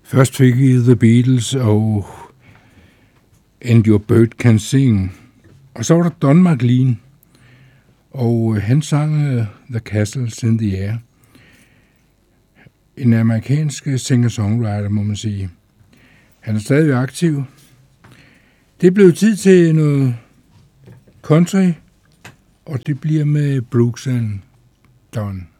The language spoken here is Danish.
Først fik I The Beatles og And Your Bird Can Sing. Og så var der Don McLean, og han sang The Castles in the Air. En amerikansk singer-songwriter, må man sige. Han er stadig aktiv. Det blev tid til noget country, og det bliver med Brooks and Dunn.